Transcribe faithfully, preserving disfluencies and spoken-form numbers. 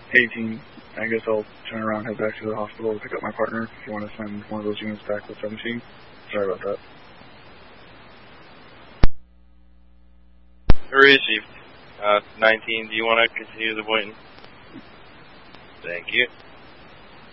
eighteen. I guess I'll turn around and head back to the hospital to pick up my partner if you want to send one of those units back with seventeen. Sorry about that. Received. Uh, nineteen, do you want to continue the point? Thank you.